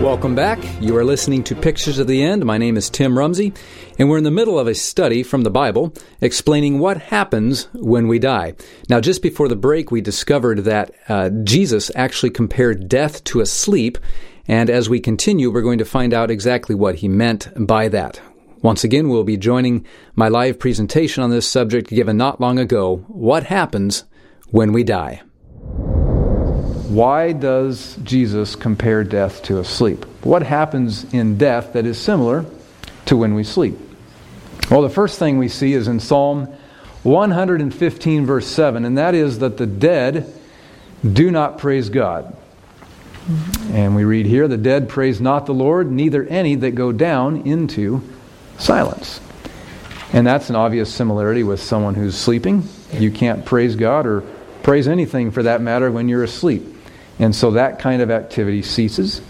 Welcome back. You are listening to Pictures of the End. My name is Tim Rumsey, and we're in the middle of a study from the Bible explaining what happens when we die. Now, just before the break, we discovered that Jesus actually compared death to a sleep, and as we continue, we're going to find out exactly what he meant by that. Once again, we'll be joining my live presentation on this subject given not long ago, What Happens When We Die? Why does Jesus compare death to a sleep? What happens in death that is similar to when we sleep? Well, the first thing we see is in Psalm 115, verse 7, and that is that the dead do not praise God. And we read here, the dead praise not the Lord, neither any that go down into silence. And that's an obvious similarity with someone who's sleeping. You can't praise God or praise anything for that matter when you're asleep. And so that kind of activity ceases.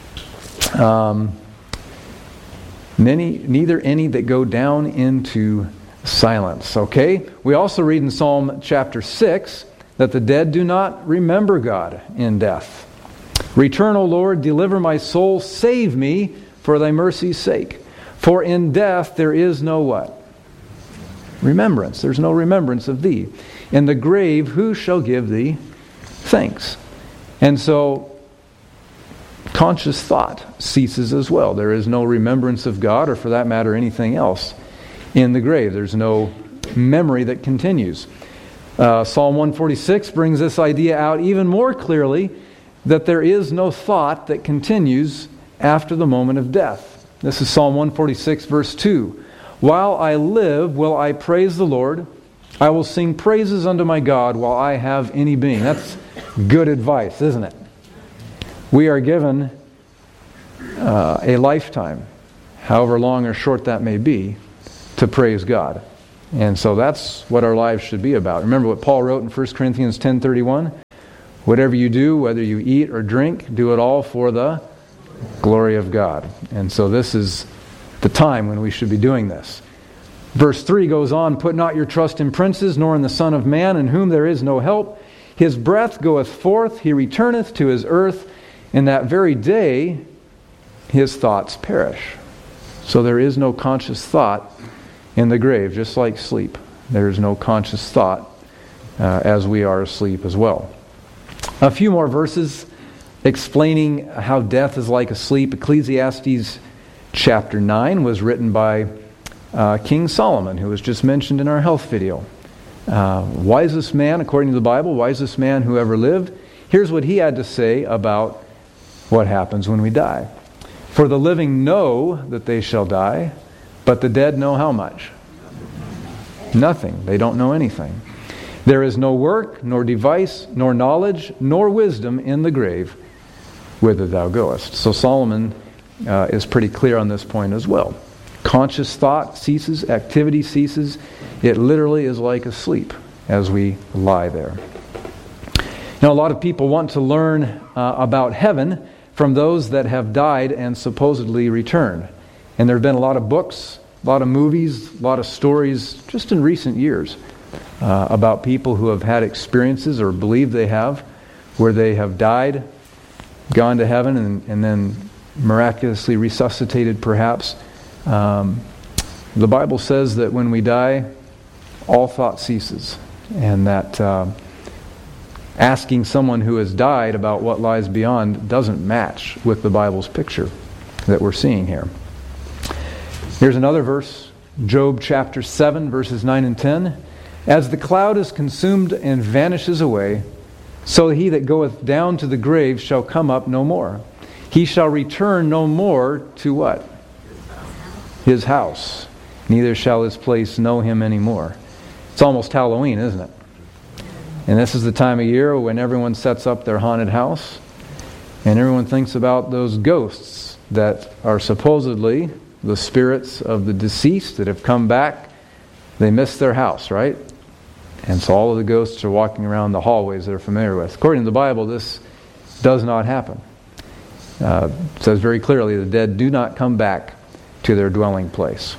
Neither any that go down into silence. Okay? We also read in Psalm chapter 6 that the dead do not remember God in death. Return, O Lord, deliver my soul, save me for thy mercy's sake. For in death there is no what? Remembrance. There's no remembrance of thee. In the grave, who shall give thee thanks? And so, conscious thought ceases as well. There is no remembrance of God, or for that matter, anything else in the grave. There's no memory that continues. Psalm 146 brings this idea out even more clearly, that there is no thought that continues after the moment of death. This is Psalm 146, verse 2. While I live, will I praise the Lord. I will sing praises unto my God while I have any being. That's good advice, isn't it? We are given a lifetime, however long or short that may be, to praise God. And so that's what our lives should be about. Remember what Paul wrote in 1 Corinthians 10:31? Whatever you do, whether you eat or drink, do it all for the glory of God. And so this is the time when we should be doing this. Verse 3 goes on, put not your trust in princes, nor in the Son of Man, in whom there is no help. His breath goeth forth, he returneth to his earth. In that very day, his thoughts perish. So there is no conscious thought in the grave, just like sleep. There is no conscious thought as we are asleep as well. A few more verses explaining how death is like a sleep. Ecclesiastes chapter 9 was written by King Solomon, who was just mentioned in our health video. Wisest man, according to the Bible, wisest man who ever lived. Here's what he had to say about what happens when we die. For the living know that they shall die, but the dead know how much? Nothing. They don't know anything. There is no work, nor device, nor knowledge, nor wisdom in the grave whither thou goest. So Solomon is pretty clear on this point as well. Conscious thought ceases, activity ceases. It literally is like a sleep as we lie there. Now, a lot of people want to learn about heaven from those that have died and supposedly returned. And there have been a lot of books, a lot of movies, a lot of stories just in recent years about people who have had experiences or believe they have where they have died, gone to heaven, and then miraculously resuscitated perhaps. The Bible says that when we die, all thought ceases, and that asking someone who has died about what lies beyond doesn't match with the Bible's picture that we're seeing here. Here's another verse, Job chapter 7, verses 9 and 10. As the cloud is consumed and vanishes away, so he that goeth down to the grave shall come up no more. He shall return no more to what? His house. Neither shall his place know him anymore. It's almost Halloween, isn't it? And this is the time of year when everyone sets up their haunted house, and everyone thinks about those ghosts that are supposedly the spirits of the deceased that have come back. They missed their house, right? And so all of the ghosts are walking around the hallways they're familiar with. According to the Bible, this does not happen. It says very clearly, the dead do not come back to their dwelling place.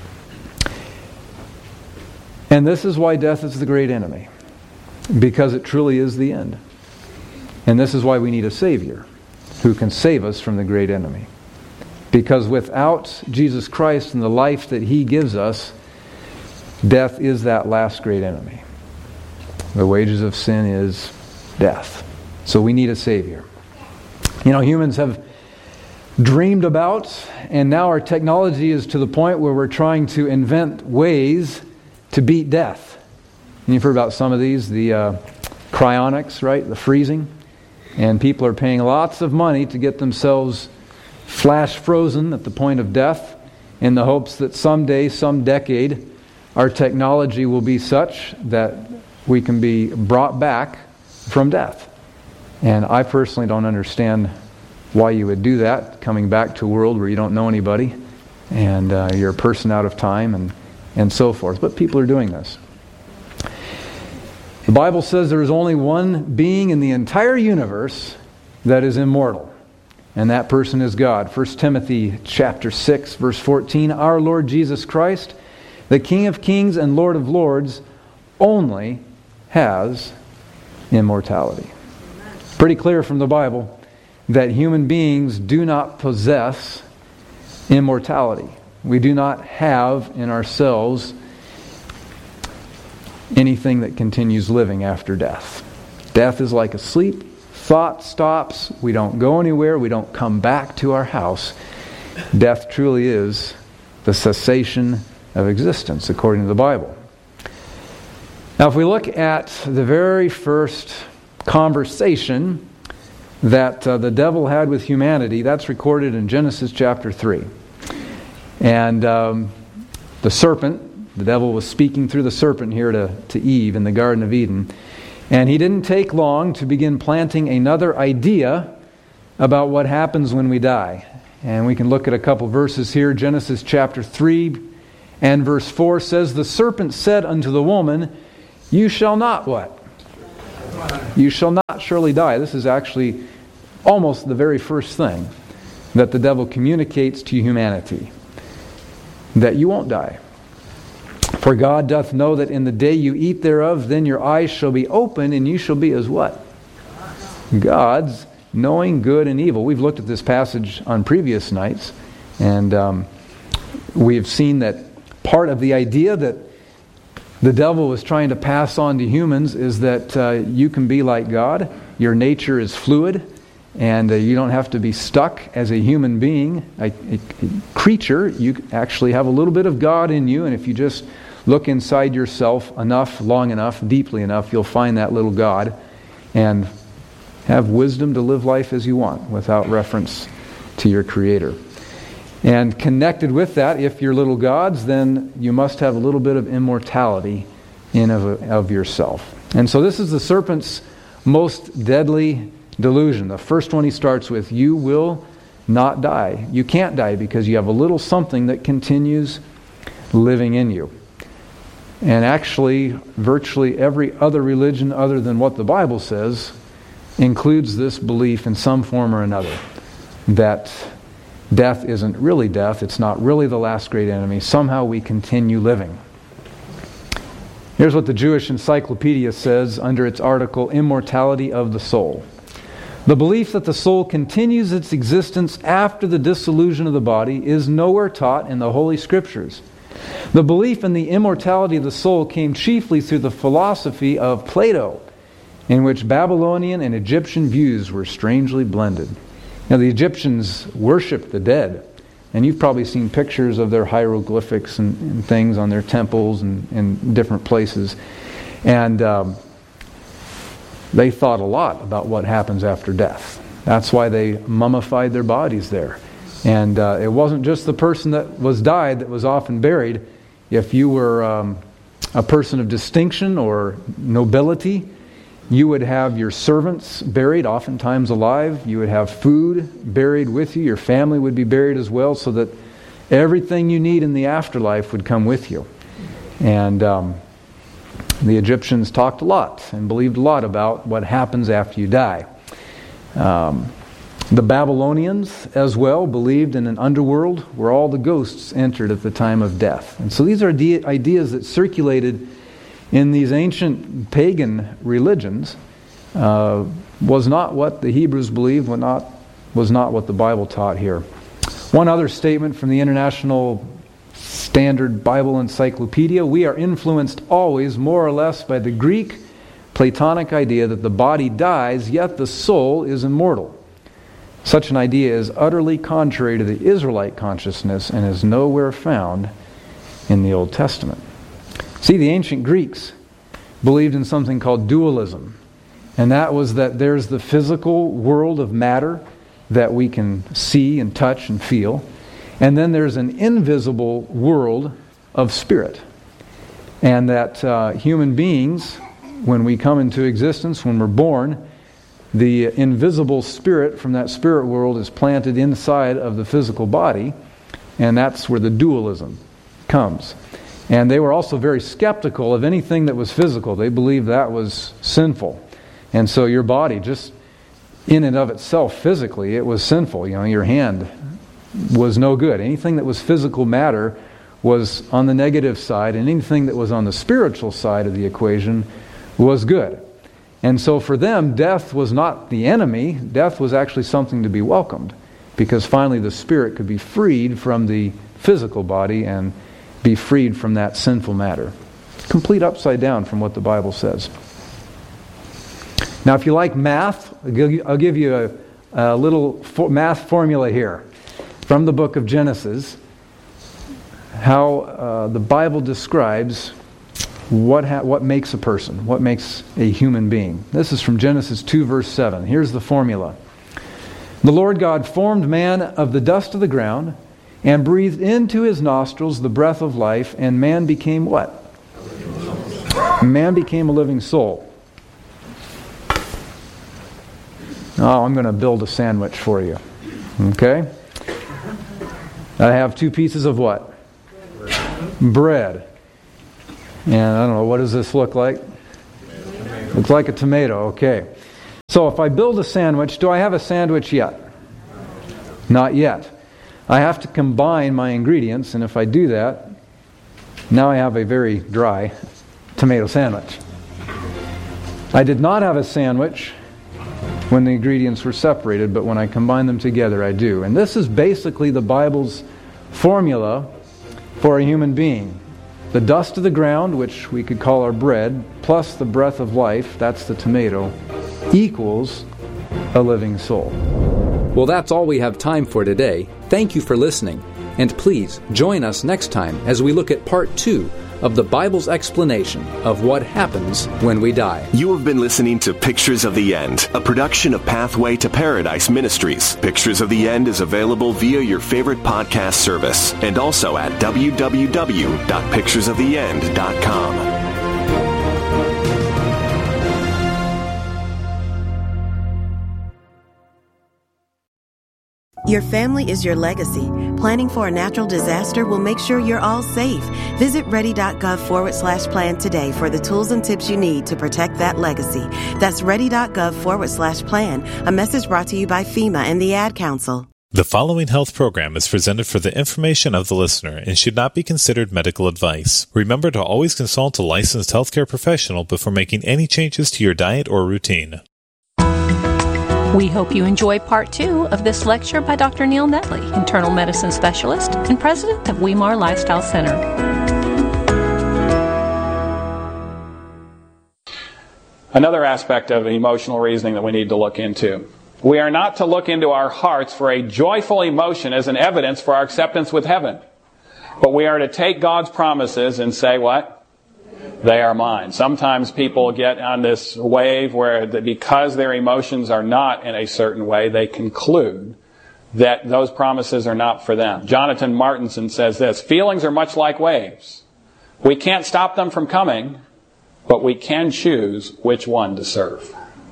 And this is why death is the great enemy. Because it truly is the end. And this is why we need a Savior. who can save us from the great enemy. Because without Jesus Christ and the life that He gives us, death is that last great enemy. The wages of sin is death. So we need a Savior. Humans have dreamed about, and now our technology is to the point where we're trying to invent ways to beat death. And you've heard about some of these, the cryonics, right? The freezing. And people are paying lots of money to get themselves flash frozen at the point of death in the hopes that someday, some decade, our technology will be such that we can be brought back from death. And I personally don't understand why you would do that, coming back to a world where you don't know anybody and you're a person out of time and so forth. But people are doing this. The Bible says there is only one being in the entire universe that is immortal, and that person is God. 1 Timothy chapter 6, verse 14, our Lord Jesus Christ, the King of kings and Lord of lords, only has immortality. Pretty clear from the Bible that human beings do not possess immortality. We do not have in ourselves anything that continues living after death. Death is like a sleep. Thought stops. We don't go anywhere. We don't come back to our house. Death truly is the cessation of existence, according to the Bible. Now, if we look at the very first conversation that the devil had with humanity, that's recorded in Genesis chapter 3. And the serpent, the devil was speaking through the serpent here to Eve in the Garden of Eden. And he didn't take long to begin planting another idea about what happens when we die. And we can look at a couple verses here. Genesis chapter 3 and verse 4 says, the serpent said unto the woman, you shall not what? You shall not surely die. This is actually almost the very first thing that the devil communicates to humanity. That you won't die. For God doth know that in the day you eat thereof, then your eyes shall be open, and you shall be as what? Gods, knowing good and evil. We've looked at this passage on previous nights, and we've seen that part of the idea that the devil was trying to pass on to humans is that you can be like God. Your nature is fluid, and you don't have to be stuck as a human being, a creature. You actually have a little bit of God in you, and if you just look inside yourself enough, long enough, deeply enough, you'll find that little God and have wisdom to live life as you want without reference to your Creator. And connected with that, if you're little gods, then you must have a little bit of immortality in of yourself. And so this is the serpent's most deadly delusion. The first one he starts with, you will not die. You can't die because you have a little something that continues living in you. And actually, virtually every other religion other than what the Bible says includes this belief in some form or another. That death isn't really death. It's not really the last great enemy. Somehow we continue living. Here's what the Jewish Encyclopedia says under its article, Immortality of the Soul. The belief that the soul continues its existence after the dissolution of the body is nowhere taught in the Holy Scriptures. The belief in the immortality of the soul came chiefly through the philosophy of Plato, in which Babylonian and Egyptian views were strangely blended. Now, the Egyptians worshipped the dead, and you've probably seen pictures of their hieroglyphics and things on their temples and in different places. And they thought a lot about what happens after death. That's why they mummified their bodies there. And it wasn't just the person that was died that was often buried. If you were a person of distinction or nobility, you would have your servants buried, oftentimes alive. You would have food buried with you. Your family would be buried as well, so that everything you need in the afterlife would come with you. And the Egyptians talked a lot and believed a lot about what happens after you die. The Babylonians as well believed in an underworld where all the ghosts entered at the time of death. And so these are ideas that circulated in these ancient pagan religions. Was not what the Hebrews believed, was not was not what the Bible taught here. One other statement from the International Standard Bible Encyclopedia: we are influenced always more or less by the Greek Platonic idea that the body dies, yet the soul is immortal. Such an idea is utterly contrary to the Israelite consciousness and is nowhere found in the Old Testament. See, the ancient Greeks believed in something called dualism, and that was that there's the physical world of matter that we can see and touch and feel, and then there's an invisible world of spirit. And that human beings, when we come into existence, when we're born, the invisible spirit from that spirit world is planted inside of the physical body, and that's where the dualism comes. And they were also very skeptical of anything that was physical. They believed that was sinful. And so your body, just in and of itself physically, it was sinful. Your hand was no good. Anything that was physical matter was on the negative side, and anything that was on the spiritual side of the equation was good. And so for them, death was not the enemy. Death was actually something to be welcomed, because finally the spirit could be freed from the physical body and be freed from that sinful matter. Complete upside down from what the Bible says. Now, if you like math, I'll give you a little math formula here from the book of Genesis, how the Bible describes what makes a person, what makes a human being. This is from Genesis 2, verse 7. Here's the formula. The Lord God formed man of the dust of the ground and breathed into his nostrils the breath of life, and man became what? Man became a living soul. Oh, I'm going to build a sandwich for you. Okay? I have 2 pieces of what? Bread. And I don't know, what does this look like? Looks like a tomato. Okay. So if I build a sandwich, do I have a sandwich yet? Not yet. I have to combine my ingredients, and if I do that, now I have a very dry tomato sandwich. I did not have a sandwich when the ingredients were separated, but when I combine them together, I do. And this is basically the Bible's formula for a human being. The dust of the ground, which we could call our bread, plus the breath of life, that's the tomato, equals a living soul. Well, that's all we have time for today. Thank you for listening. And please join us next time as we look at part 2 of the Bible's explanation of what happens when we die. You have been listening to Pictures of the End, a production of Pathway to Paradise Ministries. Pictures of the End is available via your favorite podcast service and also at www.picturesoftheend.com. Your family is your legacy. Planning for a natural disaster will make sure you're all safe. Visit ready.gov/plan today for the tools and tips you need to protect that legacy. That's ready.gov/plan. A message brought to you by FEMA and the Ad Council. The following health program is presented for the information of the listener and should not be considered medical advice. Remember to always consult a licensed healthcare professional before making any changes to your diet or routine. We hope you enjoy part 2 of this lecture by Dr. Neil Netley, internal medicine specialist and president of Weimar Lifestyle Center. Another aspect of emotional reasoning that we need to look into. We are not to look into our hearts for a joyful emotion as an evidence for our acceptance with heaven. But we are to take God's promises and say what? They are mine. Sometimes people get on this wave where because their emotions are not in a certain way, they conclude that those promises are not for them. Jonathan Martinson says this: feelings are much like waves. We can't stop them from coming, but we can choose which one to serve.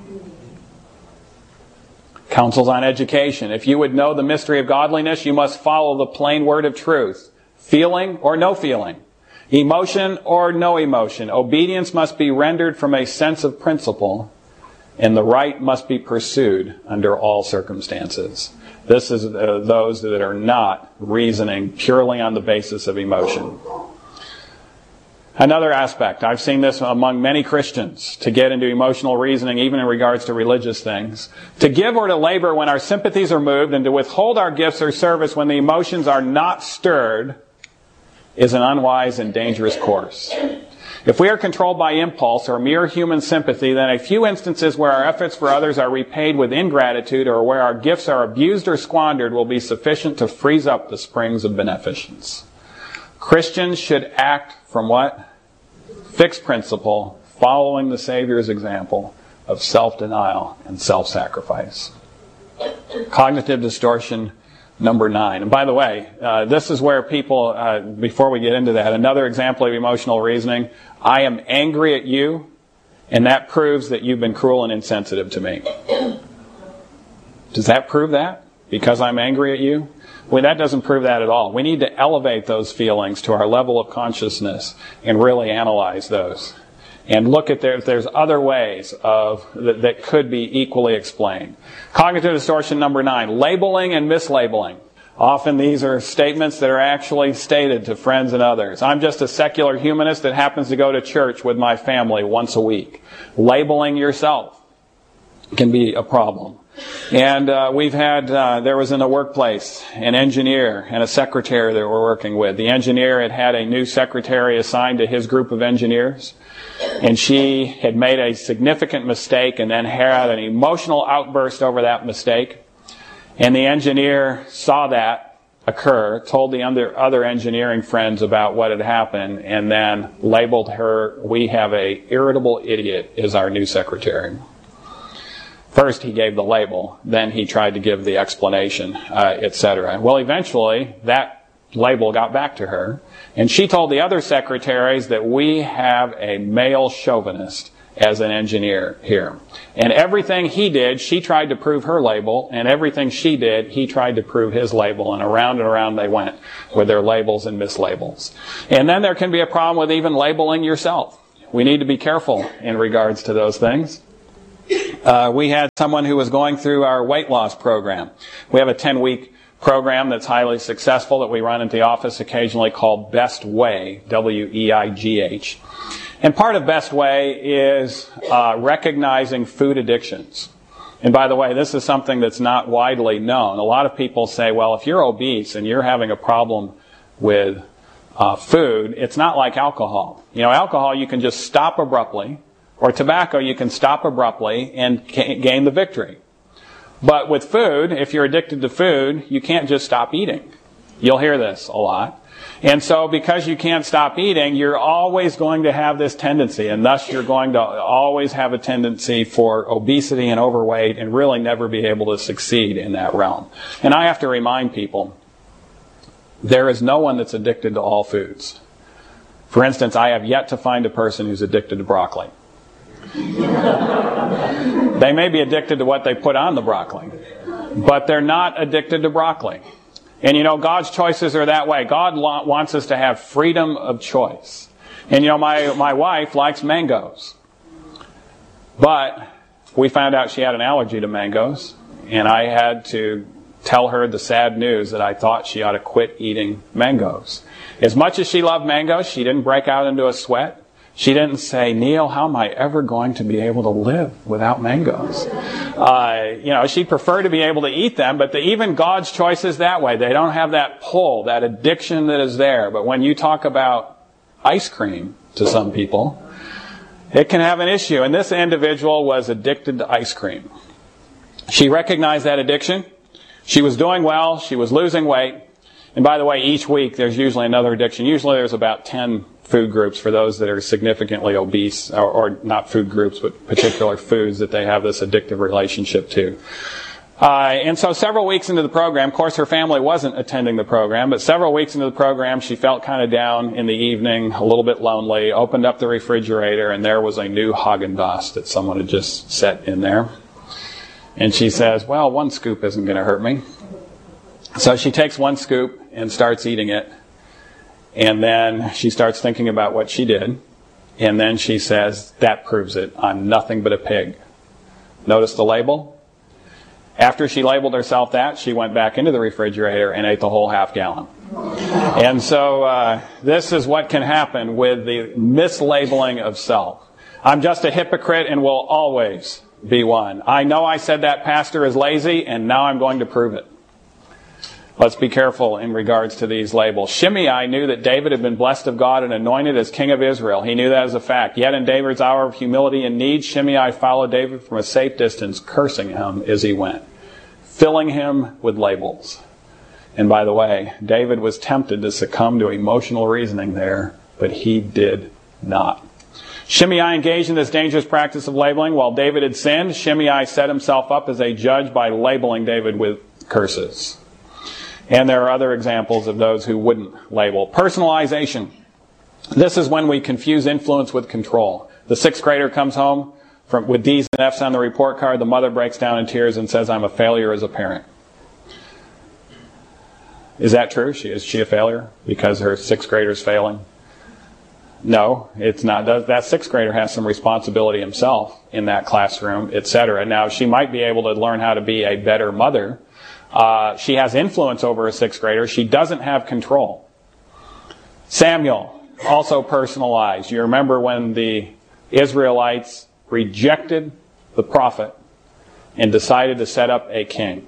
Counsels on education. If you would know the mystery of godliness, you must follow the plain word of truth. Feeling or no feeling. Emotion or no emotion. Obedience must be rendered from a sense of principle, and the right must be pursued under all circumstances. This is those that are not reasoning purely on the basis of emotion. Another aspect, I've seen this among many Christians, to get into emotional reasoning even in regards to religious things. To give or to labor when our sympathies are moved, and to withhold our gifts or service when the emotions are not stirred, is an unwise and dangerous course. If we are controlled by impulse or mere human sympathy, then a few instances where our efforts for others are repaid with ingratitude or where our gifts are abused or squandered will be sufficient to freeze up the springs of beneficence. Christians should act from what? Fixed principle, following the Savior's example of self-denial and self-sacrifice. Cognitive distortion number 9. And by the way, this is where people, before we get into that, another example of emotional reasoning, I am angry at you, and that proves that you've been cruel and insensitive to me. Does that prove that? Because I'm angry at you? Well, that doesn't prove that at all. We need to elevate those feelings to our level of consciousness and really analyze those. And look at if there's other ways that could be equally explained. Cognitive distortion number 9, labeling and mislabeling. Often these are statements that are actually stated to friends and others. I'm just a secular humanist that happens to go to church with my family once a week. Labeling yourself can be a problem. And we've had, there was in a workplace, an engineer and a secretary that we're working with. The engineer had a new secretary assigned to his group of engineers. And she had made a significant mistake and then had an emotional outburst over that mistake. And the engineer saw that occur, told the other engineering friends about what had happened, and then labeled her, we have a irritable idiot as our new secretary. First he gave the label, then he tried to give the explanation, etc. Well, eventually that label got back to her, and she told the other secretaries that we have a male chauvinist as an engineer here. And everything he did, she tried to prove her label, and everything she did, he tried to prove his label, and around they went with their labels and mislabels. And then there can be a problem with even labeling yourself. We need to be careful in regards to those things. We had someone who was going through our weight loss program. We have a 10-week program that's highly successful that we run at the office occasionally called Best Way, W-E-I-G-H. And part of Best Way is recognizing food addictions. And by the way, this is something that's not widely known. A lot of people say, well, if you're obese and you're having a problem with food, it's not like alcohol. You know, alcohol you can just stop abruptly, or tobacco you can stop abruptly and gain the victory. But with food, if you're addicted to food, you can't just stop eating. You'll hear this a lot. And so because you can't stop eating, you're always going to have this tendency, and thus you're going to always have a tendency for obesity and overweight and really never be able to succeed in that realm. And I have to remind people, there is no one that's addicted to all foods. For instance, I have yet to find a person who's addicted to broccoli. They may be addicted to what they put on the broccoli, but they're not addicted to broccoli. And you know, God's choices are that way. God wants us to have freedom of choice. And you know, my wife likes mangoes. But we found out she had an allergy to mangoes, and I had to tell her the sad news that I thought she ought to quit eating mangoes. As much as she loved mangoes, she didn't break out into a sweat. She didn't say, Neil, how am I ever going to be able to live without mangoes? You know, she'd prefer to be able to eat them, but even God's choice is that way. They don't have that pull, that addiction that is there. But when you talk about ice cream to some people, it can have an issue. And this individual was addicted to ice cream. She recognized that addiction. She was doing well. She was losing weight. And by the way, each week there's usually another addiction. Usually there's about 10 food groups for those that are significantly obese, or not food groups, but particular foods that they have this addictive relationship to. And so several weeks into the program, of course her family wasn't attending the program, but several weeks into the program she felt kind of down in the evening, a little bit lonely, opened up the refrigerator, and there was a new Haagen-Dazs that someone had just set in there. And she says, well, one scoop isn't going to hurt me. So she takes one scoop and starts eating it. And then she starts thinking about what she did. And then she says, that proves it. I'm nothing but a pig. Notice the label? After she labeled herself that, she went back into the refrigerator and ate the whole half-gallon. And so this is what can happen with the mislabeling of self. I'm just a hypocrite and will always be one. I know I said that pastor is lazy, and now I'm going to prove it. Let's be careful in regards to these labels. Shimei knew that David had been blessed of God and anointed as king of Israel. He knew that as a fact. Yet in David's hour of humility and need, Shimei followed David from a safe distance, cursing him as he went, filling him with labels. And by the way, David was tempted to succumb to emotional reasoning there, but he did not. Shimei engaged in this dangerous practice of labeling. While David had sinned, Shimei set himself up as a judge by labeling David with curses. And there are other examples of those who wouldn't label. Personalization. This is when we confuse influence with control. The sixth grader comes home with D's and F's on the report card. The mother breaks down in tears and says, I'm a failure as a parent. Is that true? Is she a failure because her sixth grader's failing? No, it's not. That sixth grader has some responsibility himself in that classroom, etc. Now, she might be able to learn how to be a better mother. She has influence over a sixth grader. She doesn't have control. Samuel, also personalized. You remember when the Israelites rejected the prophet and decided to set up a king.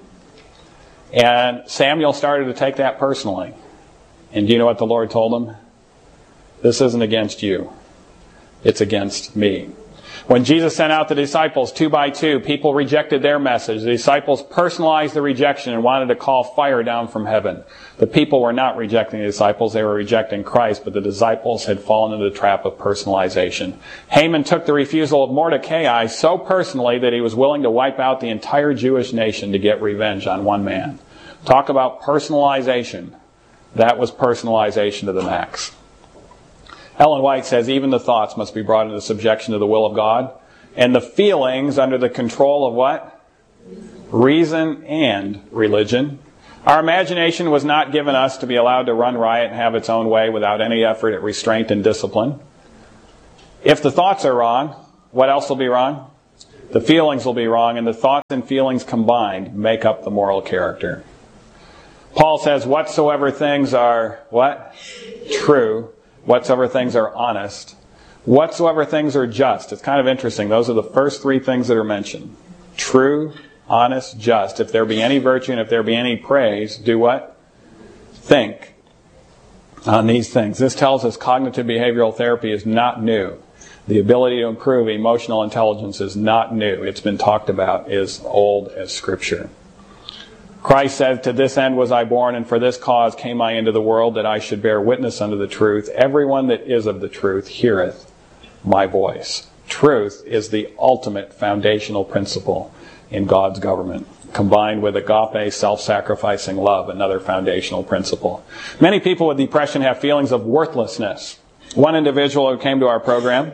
And Samuel started to take that personally. And do you know what the Lord told him? This isn't against you. It's against me. When Jesus sent out the disciples 2 by 2, people rejected their message. The disciples personalized the rejection and wanted to call fire down from heaven. The people were not rejecting the disciples, they were rejecting Christ, but the disciples had fallen into the trap of personalization. Haman took the refusal of Mordecai so personally that he was willing to wipe out the entire Jewish nation to get revenge on one man. Talk about personalization. That was personalization to the max. Ellen White says even the thoughts must be brought into subjection to the will of God, and the feelings under the control of what? Reason and religion. Our imagination was not given us to be allowed to run riot and have its own way without any effort at restraint and discipline. If the thoughts are wrong, what else will be wrong? The feelings will be wrong, and the thoughts and feelings combined make up the moral character. Paul says, whatsoever things are, what? True. Whatsoever things are honest. Whatsoever things are just. It's kind of interesting. Those are the first three things that are mentioned. True, honest, just. If there be any virtue and if there be any praise, do what? Think on these things. This tells us cognitive behavioral therapy is not new. The ability to improve emotional intelligence is not new. It's been talked about as old as Scripture. Christ said, to this end was I born, and for this cause came I into the world, that I should bear witness unto the truth. Everyone that is of the truth heareth my voice. Truth is the ultimate foundational principle in God's government, combined with agape, self-sacrificing love, another foundational principle. Many people with depression have feelings of worthlessness. One individual who came to our program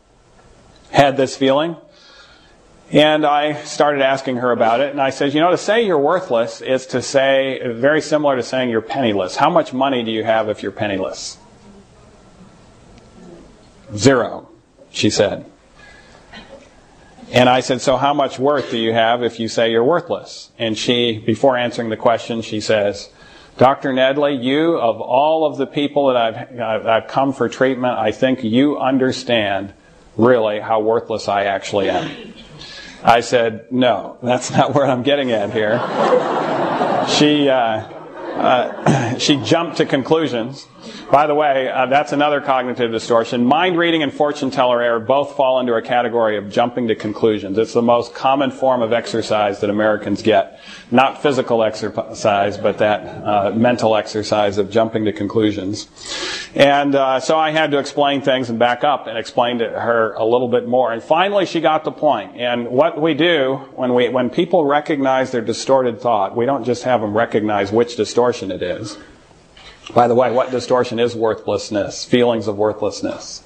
had this feeling. And I started asking her about it, and I said, to say you're worthless is to say, very similar to saying you're penniless. How much money do you have if you're penniless? 0, she said. And I said, so how much worth do you have if you say you're worthless? And she, before answering the question, she says, Dr. Nedley, you, of all of the people that I've come for treatment, I think you understand really how worthless I actually am. I said, no, that's not where I'm getting at here. She jumped to conclusions. By the way, that's another cognitive distortion. Mind reading and fortune teller error both fall into a category of jumping to conclusions. It's the most common form of exercise that Americans get. Not physical exercise, but that mental exercise of jumping to conclusions. And so I had to explain things and back up and explain to her a little bit more. And finally she got the point. And what we do when people recognize their distorted thought, we don't just have them recognize which distortion it is. By the way, what distortion is worthlessness? Feelings of worthlessness.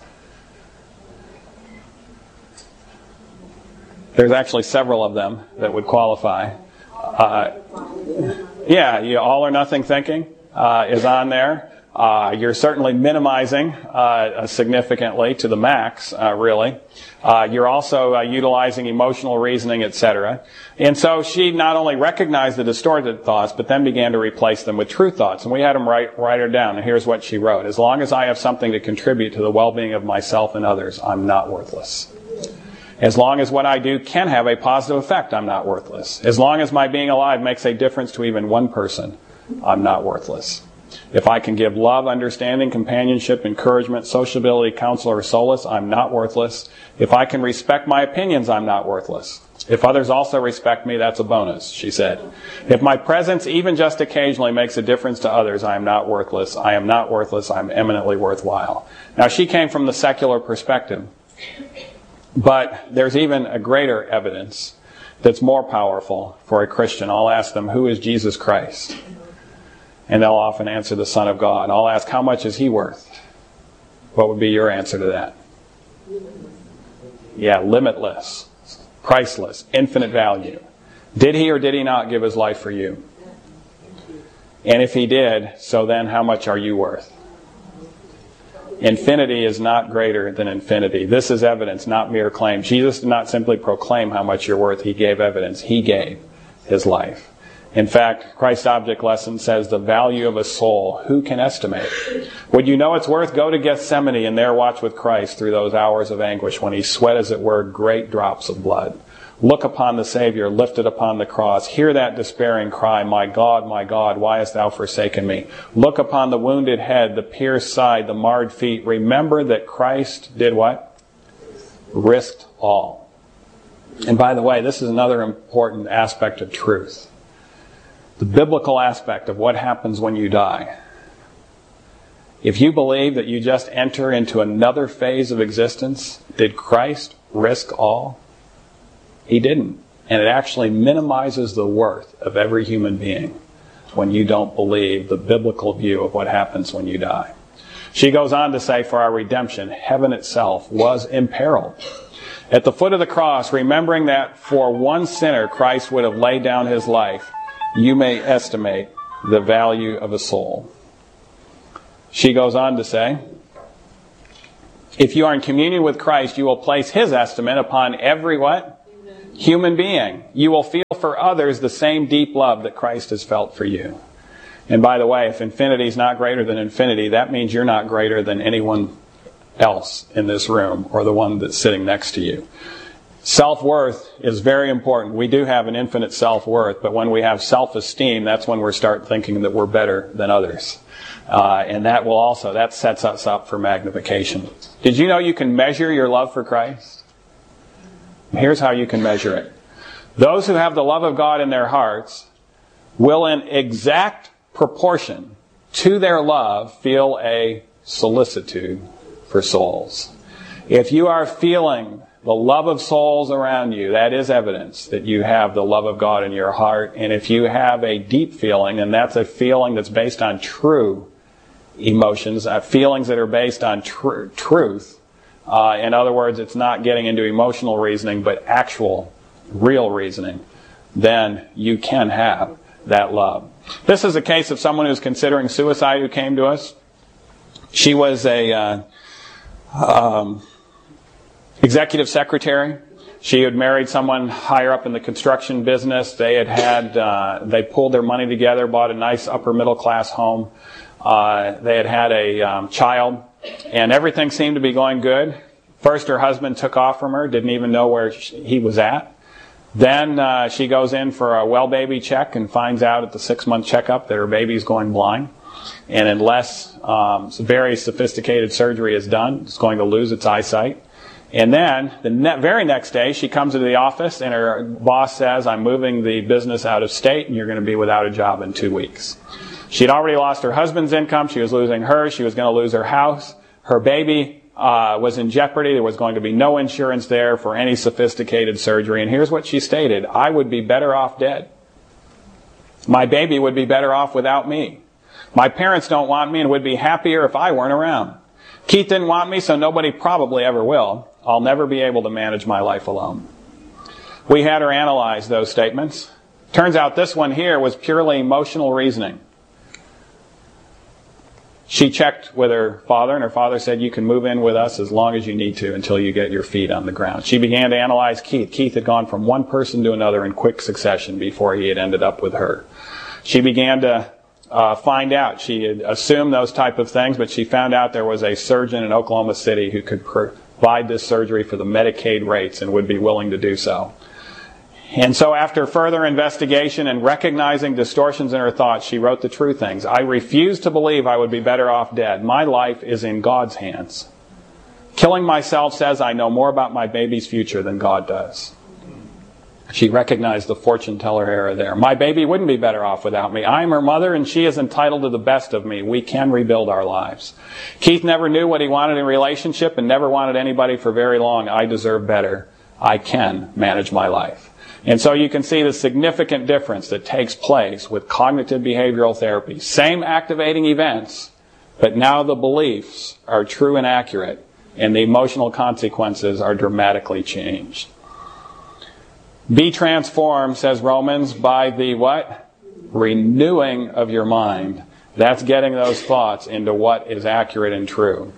There's actually several of them that would qualify. All or nothing thinking is on there. You're certainly minimizing significantly to the max, really. You're also utilizing emotional reasoning, etc. And so she not only recognized the distorted thoughts, but then began to replace them with true thoughts. And we had them write her down. And here's what she wrote. As long as I have something to contribute to the well-being of myself and others, I'm not worthless. As long as what I do can have a positive effect, I'm not worthless. As long as my being alive makes a difference to even one person, I'm not worthless. If I can give love, understanding, companionship, encouragement, sociability, counsel, or solace, I'm not worthless. If I can respect my opinions, I'm not worthless. If others also respect me, that's a bonus, she said. If my presence, even just occasionally, makes a difference to others, I am not worthless. I am not worthless. I'm eminently worthwhile. Now, she came from the secular perspective. But there's even a greater evidence that's more powerful for a Christian. I'll ask them, who is Jesus Christ? And they'll often answer, the Son of God. I'll ask, how much is He worth? What would be your answer to that? Yeah, limitless, priceless, infinite value. Did He or did He not give His life for you? And if He did, so then how much are you worth? Infinity is not greater than infinity. This is evidence, not mere claim. Jesus did not simply proclaim how much you're worth. He gave evidence. He gave His life. In fact, Christ's Object Lesson says the value of a soul, who can estimate? Would you know its worth? Go to Gethsemane and there watch with Christ through those hours of anguish when He sweat, as it were, great drops of blood. Look upon the Savior lifted upon the cross. Hear that despairing cry, my God, why hast Thou forsaken me? Look upon the wounded head, the pierced side, the marred feet. Remember that Christ did what? Risked all. And by the way, this is another important aspect of truth. The biblical aspect of what happens when you die. If you believe that you just enter into another phase of existence, did Christ risk all? He didn't. And it actually minimizes the worth of every human being when you don't believe the biblical view of what happens when you die. She goes on to say, for our redemption, heaven itself was imperiled. At the foot of the cross, remembering that for one sinner Christ would have laid down His life, you may estimate the value of a soul. She goes on to say, if you are in communion with Christ, you will place His estimate upon every what? Human being. You will feel for others the same deep love that Christ has felt for you. And by the way, if infinity is not greater than infinity, that means you're not greater than anyone else in this room or the one that's sitting next to you. Self-worth is very important. We do have an infinite self-worth, but when we have self-esteem, that's when we start thinking that we're better than others. And that sets us up for magnification. Did you know you can measure your love for Christ? Here's how you can measure it. Those who have the love of God in their hearts will in exact proportion to their love feel a solicitude for souls. If you are feeling the love of souls around you, that is evidence that you have the love of God in your heart. And if you have a deep feeling, and that's a feeling that's based on true emotions, feelings that are based on truth, in other words, it's not getting into emotional reasoning, but actual, real reasoning, then you can have that love. This is a case of someone who's considering suicide who came to us. She was a executive secretary. She had married someone higher up in the construction business. They they pulled their money together, bought a nice upper middle class home. They had a child, and everything seemed to be going good. First, her husband took off from her, didn't even know where he was at. Then she goes in for a well baby check and finds out at the 6-month checkup that her baby's going blind. And unless very sophisticated surgery is done, it's going to lose its eyesight. And then, the very next day, she comes into the office and her boss says, I'm moving the business out of state and you're going to be without a job in 2 weeks. She'd already lost her husband's income. She was losing hers. She was going to lose her house. Her baby was in jeopardy. There was going to be no insurance there for any sophisticated surgery. And here's what she stated. I would be better off dead. My baby would be better off without me. My parents don't want me and would be happier if I weren't around. Keith didn't want me, so nobody probably ever will. I'll never be able to manage my life alone. We had her analyze those statements. Turns out this one here was purely emotional reasoning. She checked with her father, and her father said, you can move in with us as long as you need to until you get your feet on the ground. She began to analyze Keith. Keith had gone from one person to another in quick succession before he had ended up with her. She began to find out. She had assumed those type of things, but she found out there was a surgeon in Oklahoma City who could provide this surgery for the Medicaid rates and would be willing to do so. And so after further investigation and recognizing distortions in her thoughts, she wrote the true things. I refuse to believe I would be better off dead. My life is in God's hands. Killing myself says I know more about my baby's future than God does. She recognized the fortune teller error there. My baby wouldn't be better off without me. I am her mother and she is entitled to the best of me. We can rebuild our lives. Keith never knew what he wanted in a relationship and never wanted anybody for very long. I deserve better. I can manage my life. And so you can see the significant difference that takes place with cognitive behavioral therapy. Same activating events, but now the beliefs are true and accurate, and the emotional consequences are dramatically changed. Be transformed, says Romans, by the what? Renewing of your mind. That's getting those thoughts into what is accurate and true.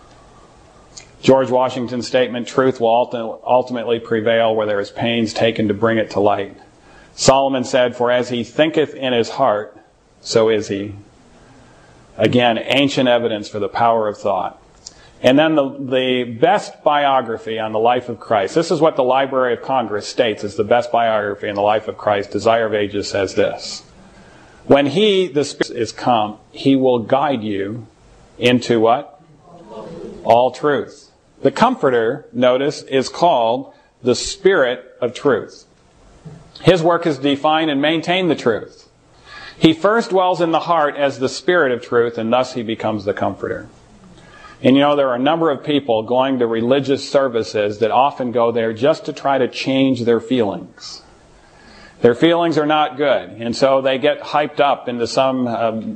George Washington's statement, truth will ultimately prevail where there is pains taken to bring it to light. Solomon said, for as he thinketh in his heart, so is he. Again, ancient evidence for the power of thought. And then the best biography on the life of Christ. This is what the Library of Congress states is the best biography on the life of Christ. Desire of Ages says this. When he, the Spirit, is come, he will guide you into what? All truth. The Comforter, notice, is called the Spirit of Truth. His work is to define and maintain the truth. He first dwells in the heart as the Spirit of Truth, and thus he becomes the Comforter. And you know, there are a number of people going to religious services that often go there just to try to change their feelings. Their feelings are not good, and so they get hyped up into some,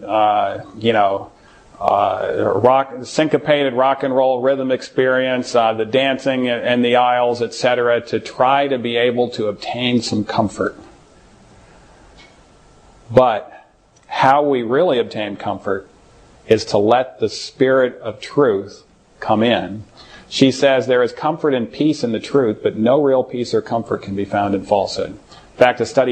syncopated rock and roll rhythm experience, the dancing in the aisles, etc., to try to be able to obtain some comfort. But how we really obtain comfort is to let the Spirit of truth come in. She says there is comfort and peace in the truth, but no real peace or comfort can be found in falsehood. In fact, a study